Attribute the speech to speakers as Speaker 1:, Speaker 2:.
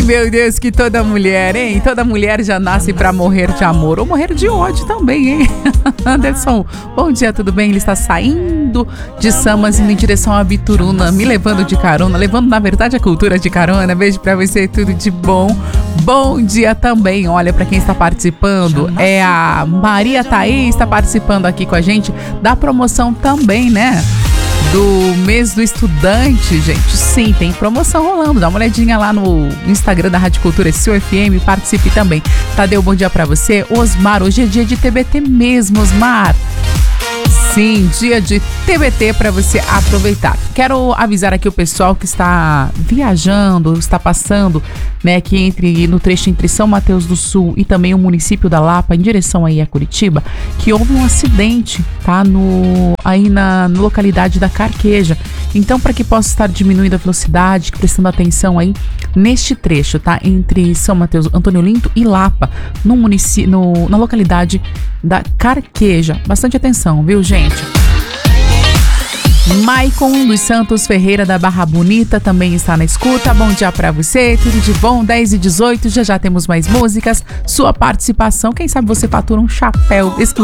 Speaker 1: meu Deus, que toda mulher, hein? Toda mulher já nasce pra morrer de amor ou morrer de ódio também, hein? Anderson, bom dia, tudo bem? Ele está saindo de Samas indo em direção a Bituruna, me levando de carona, levando na verdade a cultura de carona. Beijo pra você, tudo de bom. Bom dia também, olha, pra quem está participando, é a Maria Thaís, está participando aqui com a gente da promoção também, né? Do mês do estudante, gente. Sim, tem promoção rolando. Dá uma olhadinha lá no Instagram da Rádio Cultura SUFM, participe também. Tadeu, bom dia pra você. Osmar, hoje é dia de TBT mesmo, Osmar. Sim, dia de TBT para você aproveitar. Quero avisar aqui o pessoal que está viajando, está passando, né, que no trecho entre São Mateus do Sul e também o município da Lapa, em direção aí a Curitiba, que houve um acidente, tá, aí na localidade da Carqueja. Então, para que possa estar diminuindo a velocidade, prestando atenção aí neste trecho, tá, entre São Mateus, Antônio Olinto e Lapa, na localidade da Carqueja. Bastante atenção, viu, gente? Maicon dos Santos Ferreira da Barra Bonita também está na escuta. Bom dia pra você, tudo de bom, 10h18, já temos mais músicas, sua participação, quem sabe você fatura um chapéu exclusivo